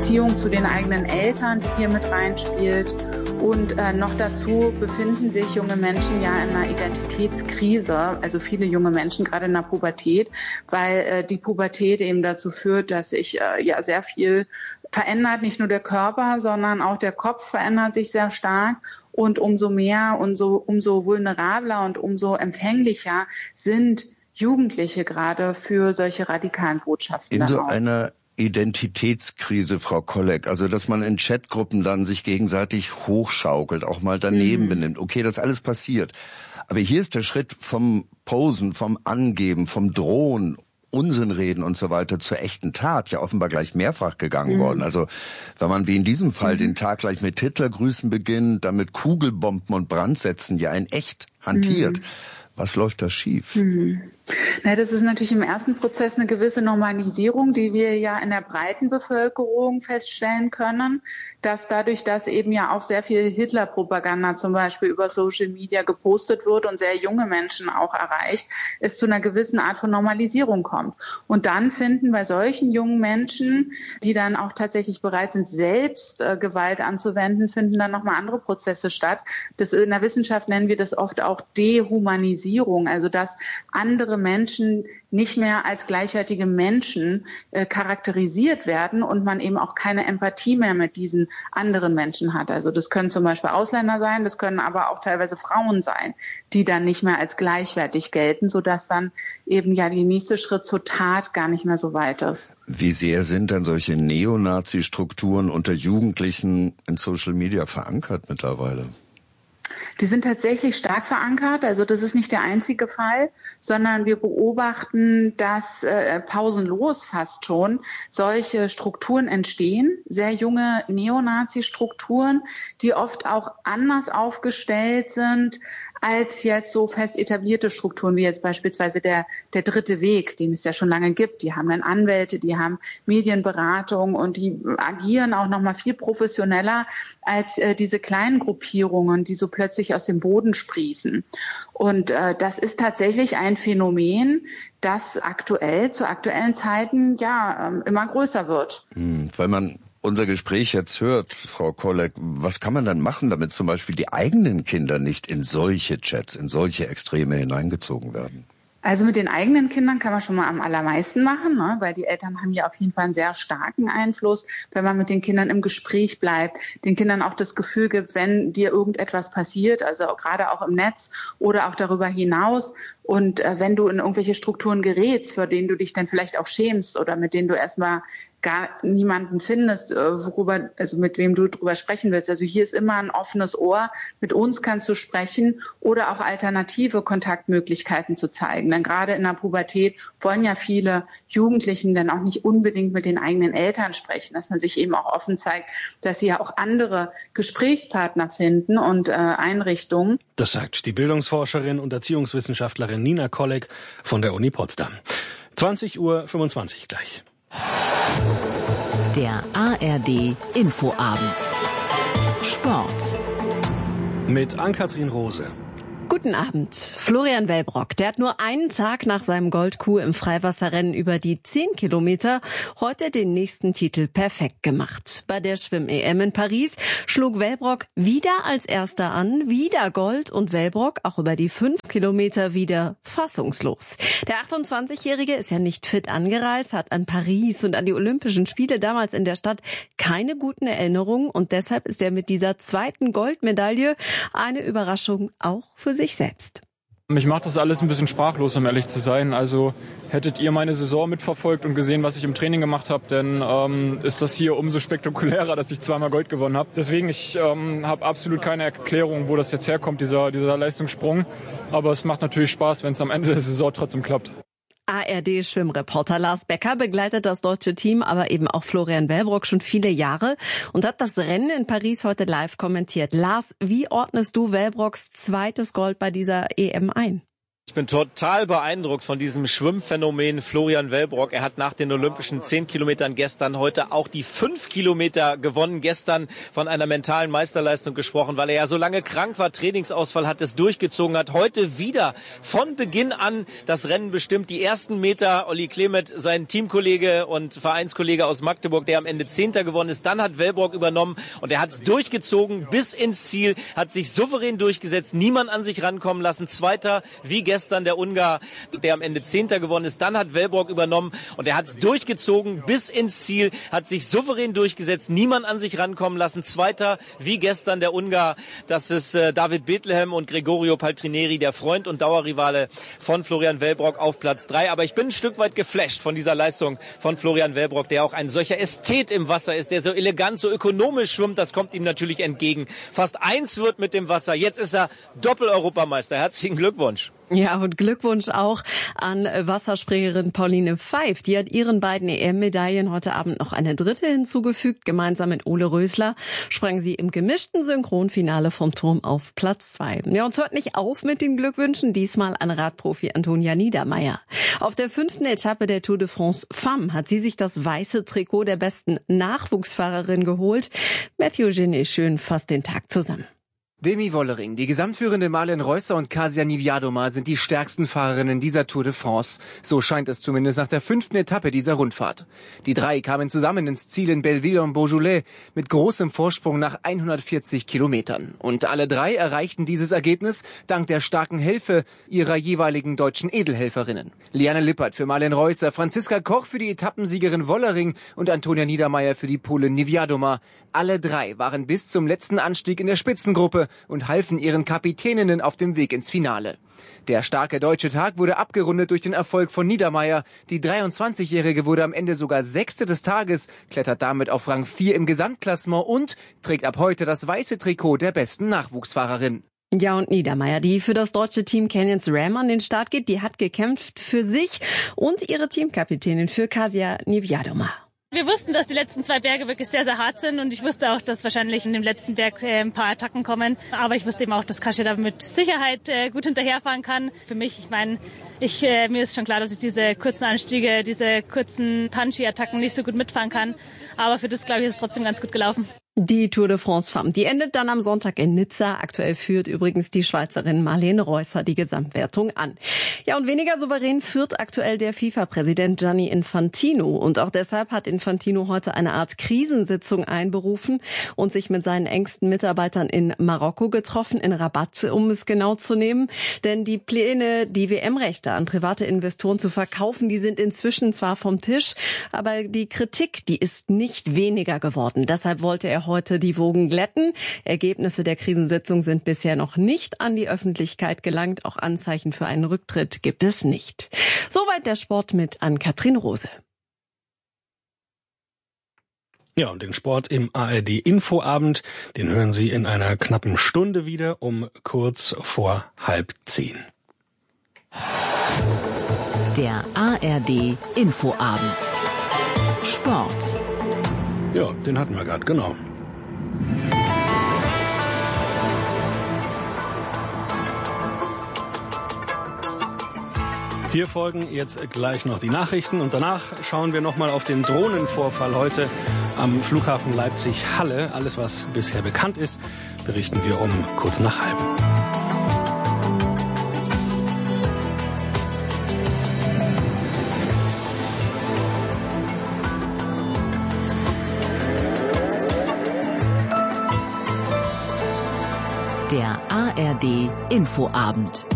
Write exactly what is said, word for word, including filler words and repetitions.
Beziehung zu den eigenen Eltern, die hier mit reinspielt. Und äh, noch dazu befinden sich junge Menschen ja in einer Identitätskrise, also viele junge Menschen gerade in der Pubertät, weil äh, die Pubertät eben dazu führt, dass sich äh, ja sehr viel verändert, nicht nur der Körper, sondern auch der Kopf verändert sich sehr stark. Und umso mehr und so, umso vulnerabler und umso empfänglicher sind Jugendliche gerade für solche radikalen Botschaften. In so einer Identitätskrise, Frau Kolleg, also dass man in Chatgruppen dann sich gegenseitig hochschaukelt, auch mal daneben mhm. benimmt. Okay, das alles passiert. Aber hier ist der Schritt vom Posen, vom Angeben, vom Drohen, Unsinn reden und so weiter zur echten Tat ja offenbar gleich mehrfach gegangen mhm. worden. Also wenn man wie in diesem Fall mhm. den Tag gleich mit Hitlergrüßen beginnt, dann mit Kugelbomben und Brandsätzen ja in echt hantiert. Mhm. Was läuft da schief? Mhm. Na, das ist natürlich im ersten Prozess eine gewisse Normalisierung, die wir ja in der breiten Bevölkerung feststellen können, dass dadurch, dass eben ja auch sehr viel Hitler-Propaganda zum Beispiel über Social Media gepostet wird und sehr junge Menschen auch erreicht, es zu einer gewissen Art von Normalisierung kommt. Und dann finden bei solchen jungen Menschen, die dann auch tatsächlich bereit sind, selbst äh, Gewalt anzuwenden, finden dann nochmal andere Prozesse statt. Das, in der Wissenschaft nennen wir das oft auch Dehumanisierung, also dass andere Menschen nicht mehr als gleichwertige Menschen äh, charakterisiert werden und man eben auch keine Empathie mehr mit diesen anderen Menschen hat. Also das können zum Beispiel Ausländer sein, das können aber auch teilweise Frauen sein, die dann nicht mehr als gleichwertig gelten, sodass dann eben ja der nächste Schritt zur Tat gar nicht mehr so weit ist. Wie sehr sind denn solche Neonazi-Strukturen unter Jugendlichen in Social Media verankert mittlerweile? Die sind tatsächlich stark verankert. Also das ist nicht der einzige Fall, sondern wir beobachten, dass äh, pausenlos fast schon solche Strukturen entstehen. Sehr junge Neonazi-Strukturen, die oft auch anders aufgestellt sind als jetzt so fest etablierte Strukturen, wie jetzt beispielsweise der, der Dritte Weg, den es ja schon lange gibt. Die haben dann Anwälte, die haben Medienberatung und die agieren auch noch mal viel professioneller als äh, diese kleinen Gruppierungen, die so plötzlich aus dem Boden sprießen. Und äh, das ist tatsächlich ein Phänomen, das aktuell, zu aktuellen Zeiten ja äh, immer größer wird. Hm, weil man unser Gespräch jetzt hört, Frau Kolleg, was kann man dann machen, damit zum Beispiel die eigenen Kinder nicht in solche Chats, in solche Extreme hineingezogen werden? Also mit den eigenen Kindern kann man schon mal am allermeisten machen, ne? Weil die Eltern haben ja auf jeden Fall einen sehr starken Einfluss, wenn man mit den Kindern im Gespräch bleibt, den Kindern auch das Gefühl gibt, wenn dir irgendetwas passiert, also gerade auch im Netz oder auch darüber hinaus, und äh, wenn du in irgendwelche Strukturen gerätst, für denen du dich dann vielleicht auch schämst oder mit denen du erstmal gar niemanden findest, äh, worüber, also mit wem du drüber sprechen willst. Also hier ist immer ein offenes Ohr. Mit uns kannst du sprechen oder auch alternative Kontaktmöglichkeiten zu zeigen. Denn gerade in der Pubertät wollen ja viele Jugendlichen dann auch nicht unbedingt mit den eigenen Eltern sprechen, dass man sich eben auch offen zeigt, dass sie ja auch andere Gesprächspartner finden und äh, Einrichtungen. Das sagt die Bildungsforscherin und Erziehungswissenschaftlerin Nina Kolleg von der Uni Potsdam. zwanzig Uhr fünfundzwanzig gleich. Der A R D Infoabend. Sport. Mit Ann-Kathrin Rose. Guten Abend. Florian Wellbrock, der hat nur einen Tag nach seinem Goldkuh im Freiwasserrennen über die zehn Kilometer heute den nächsten Titel perfekt gemacht. Bei der Schwimm-E M in Paris schlug Wellbrock wieder als Erster an, wieder Gold, und Wellbrock auch über die fünf Kilometer wieder fassungslos. Der achtundzwanzigjährige ist ja nicht fit angereist, hat an Paris und an die Olympischen Spiele damals in der Stadt keine guten Erinnerungen, und deshalb ist er mit dieser zweiten Goldmedaille eine Überraschung auch für sich selbst. Mich macht das alles ein bisschen sprachlos, um ehrlich zu sein. Also hättet ihr meine Saison mitverfolgt und gesehen, was ich im Training gemacht habe, dann ähm, ist das hier umso spektakulärer, dass ich zweimal Gold gewonnen habe. Deswegen, ich ähm, habe absolut keine Erklärung, wo das jetzt herkommt, dieser, dieser Leistungssprung. Aber es macht natürlich Spaß, wenn es am Ende der Saison trotzdem klappt. A R D-Schwimmreporter Lars Becker begleitet das deutsche Team, aber eben auch Florian Wellbrock schon viele Jahre und hat das Rennen in Paris heute live kommentiert. Lars, wie ordnest du Wellbrocks zweites Gold bei dieser E M ein? Ich bin total beeindruckt von diesem Schwimmphänomen Florian Wellbrock. Er hat nach den olympischen zehn Kilometern gestern heute auch die fünf Kilometer gewonnen. Gestern von einer mentalen Meisterleistung gesprochen, weil er ja so lange krank war, Trainingsausfall, hat es durchgezogen, hat heute wieder von Beginn an das Rennen bestimmt. Die ersten Meter, Olli Klemet, sein Teamkollege und Vereinskollege aus Magdeburg, der am Ende Zehnter geworden ist. Dann hat Wellbrock übernommen und er hat es durchgezogen bis ins Ziel, hat sich souverän durchgesetzt, niemand an sich rankommen lassen. Zweiter, wie gestern. Gestern der Ungar, der am Ende Zehnter geworden ist. Dann hat Wellbrock übernommen und er hat es durchgezogen bis ins Ziel, hat sich souverän durchgesetzt, niemand an sich rankommen lassen. Zweiter, wie gestern der Ungar, das ist äh, David Bethlehem und Gregorio Paltrineri, der Freund und Dauerrivale von Florian Wellbrock auf Platz drei. Aber ich bin ein Stück weit geflasht von dieser Leistung von Florian Wellbrock, der auch ein solcher Ästhet im Wasser ist, der so elegant, so ökonomisch schwimmt. Das kommt ihm natürlich entgegen. Fast eins wird mit dem Wasser. Jetzt ist er Doppel-Europameister. Herzlichen Glückwunsch. Ja, und Glückwunsch auch an Wasserspringerin Pauline Pfeif. Die hat ihren beiden E M-Medaillen heute Abend noch eine dritte hinzugefügt. Gemeinsam mit Ole Rösler sprang sie im gemischten Synchronfinale vom Turm auf Platz zwei. Ja, und es hört nicht auf mit den Glückwünschen. Diesmal an Radprofi Antonia Niedermeyer. Auf der fünften Etappe der Tour de France Femme hat sie sich das weiße Trikot der besten Nachwuchsfahrerin geholt. Mathieu Genet schön fasst den Tag zusammen. Demi Wollering, die gesamtführende Malin Reusser und Kasia Niewiadoma sind die stärksten Fahrerinnen dieser Tour de France. So scheint es zumindest nach der fünften Etappe dieser Rundfahrt. Die drei kamen zusammen ins Ziel in Belleville-en-Beaujolais mit großem Vorsprung nach hundertvierzig Kilometern. Und alle drei erreichten dieses Ergebnis dank der starken Hilfe ihrer jeweiligen deutschen Edelhelferinnen. Liane Lippert für Malin Reusser, Franziska Koch für die Etappensiegerin Wollering und Antonia Niedermeyer für die Polin Niewiadoma. Alle drei waren bis zum letzten Anstieg in der Spitzengruppe und halfen ihren Kapitäninnen auf dem Weg ins Finale. Der starke deutsche Tag wurde abgerundet durch den Erfolg von Niedermeyer. Die dreiundzwanzigjährige wurde am Ende sogar Sechste des Tages, klettert damit auf Rang vier im Gesamtklassement und trägt ab heute das weiße Trikot der besten Nachwuchsfahrerin. Ja, und Niedermeyer, die für das deutsche Team Canyons Ram an den Start geht, die hat gekämpft für sich und ihre Teamkapitänin für Kasia Niewiadoma. Wir wussten, dass die letzten zwei Berge wirklich sehr, sehr hart sind und ich wusste auch, dass wahrscheinlich in dem letzten Berg äh, ein paar Attacken kommen. Aber ich wusste eben auch, dass Kasia da mit Sicherheit äh, gut hinterherfahren kann. Für mich, ich meine, ich, äh, mir ist schon klar, dass ich diese kurzen Anstiege, diese kurzen Punchy-Attacken nicht so gut mitfahren kann. Aber für das, glaube ich, ist es trotzdem ganz gut gelaufen. Die Tour de France Femme, die endet dann am Sonntag in Nizza. Aktuell führt übrigens die Schweizerin Marlene Reusser die Gesamtwertung an. Ja, und weniger souverän führt aktuell der FIFA-Präsident Gianni Infantino. Und auch deshalb hat Infantino heute eine Art Krisensitzung einberufen und sich mit seinen engsten Mitarbeitern in Marokko getroffen, in Rabat, um es genau zu nehmen. Denn die Pläne, die W M-Rechte an private Investoren zu verkaufen, die sind inzwischen zwar vom Tisch, aber die Kritik, die ist nicht weniger geworden. Deshalb wollte er heute die Wogen glätten. Ergebnisse der Krisensitzung sind bisher noch nicht an die Öffentlichkeit gelangt. Auch Anzeichen für einen Rücktritt gibt es nicht. Soweit der Sport mit Ann-Kathrin Rose. Ja, und den Sport im A R D-Infoabend, den hören Sie in einer knappen Stunde wieder um kurz vor halb zehn. Der A R D-Infoabend. Sport. Ja, den hatten wir gerade, genau. Hier folgen jetzt gleich noch die Nachrichten und danach schauen wir nochmal auf den Drohnenvorfall heute am Flughafen Leipzig-Halle. Alles, was bisher bekannt ist, berichten wir um kurz nach halb. Der A R D-Infoabend.